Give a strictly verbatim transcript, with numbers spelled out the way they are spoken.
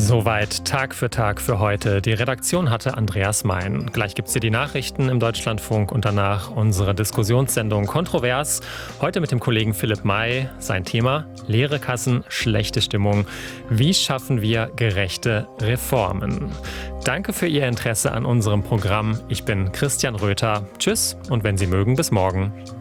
Soweit Tag für Tag für heute. Die Redaktion hatte Andreas Mein. Gleich gibt's hier die Nachrichten im Deutschlandfunk und danach unsere Diskussionssendung Kontrovers. Heute mit dem Kollegen Philipp May. Sein Thema: leere Kassen, schlechte Stimmung. Wie schaffen wir gerechte Reformen? Danke für Ihr Interesse an unserem Programm. Ich bin Christian Röther. Tschüss und wenn Sie mögen, bis morgen.